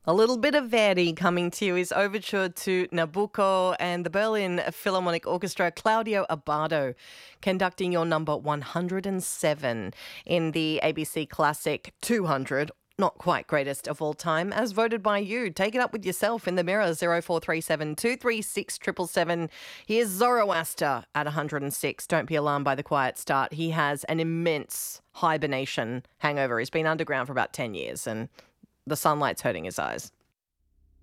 A little bit of Verdi coming to you is overture to Nabucco and the Berlin Philharmonic Orchestra, Claudio Abbado, conducting your number 107 in the ABC Classic 200. Not quite greatest of all time, as voted by you. Take it up with yourself in the mirror, 0437 236 777. Here's Zoroaster at 106. Don't be alarmed by the quiet start. He has an immense hibernation hangover. He's been underground for about 10 years and the sunlight's hurting his eyes.